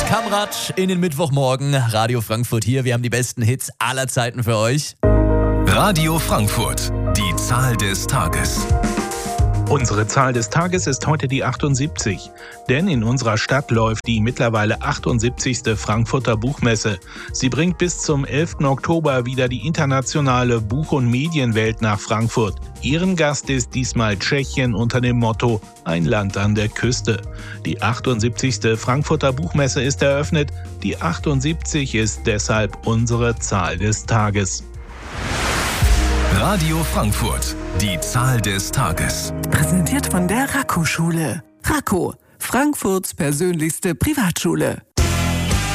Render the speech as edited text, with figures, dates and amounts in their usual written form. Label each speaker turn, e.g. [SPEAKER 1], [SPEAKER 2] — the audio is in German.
[SPEAKER 1] Kamrat in den Mittwochmorgen. Radio Frankfurt hier. Wir haben die besten Hits aller Zeiten für euch.
[SPEAKER 2] Radio Frankfurt. Die Zahl des Tages.
[SPEAKER 3] Unsere Zahl des Tages ist heute die 78, denn in unserer Stadt läuft die mittlerweile 78. Frankfurter Buchmesse. Sie bringt bis zum 11. Oktober wieder die internationale Buch- und Medienwelt nach Frankfurt. Ihren Gast ist diesmal Tschechien unter dem Motto Ein Land an der Küste. Die 78. Frankfurter Buchmesse ist eröffnet. Die 78 ist deshalb unsere Zahl des Tages.
[SPEAKER 2] Radio Frankfurt. Die Zahl des Tages.
[SPEAKER 4] Präsentiert von der Raco-Schule. Raco, Frankfurts persönlichste Privatschule.